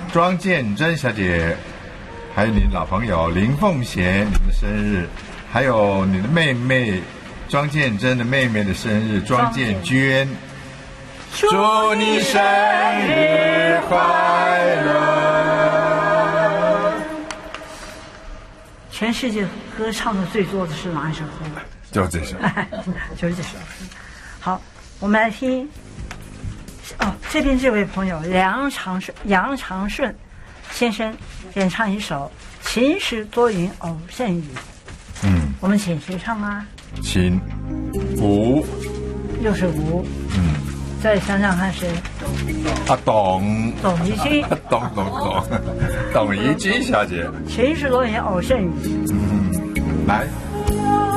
庄建珍小姐，还有你老朋友林凤贤，你们的生日，还有你的妹妹庄建珍的妹妹的生日，庄建娟，祝你生日快乐！ 全世界歌唱的最多的是哪一首歌？ 就这首， 就是这首。好，我们来听。这边这位朋友杨长顺先生演唱一首《晴时多云偶阵雨》。我们请谁唱啊？ 请吴， 又是吴。再想想看谁？ 董怡君。 董怡君小姐。 晴时多云偶阵雨。 来。